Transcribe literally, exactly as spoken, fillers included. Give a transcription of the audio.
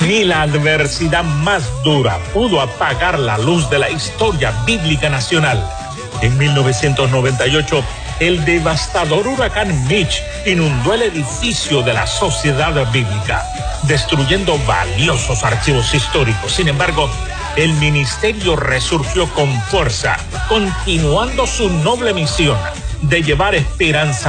Ni la adversidad más dura pudo apagar la luz de la historia bíblica nacional. En mil novecientos noventa y ocho, el devastador huracán Mitch inundó el edificio de la Sociedad Bíblica, destruyendo valiosos archivos históricos. Sin embargo, el ministerio resurgió con fuerza, continuando su noble misión de llevar esperanza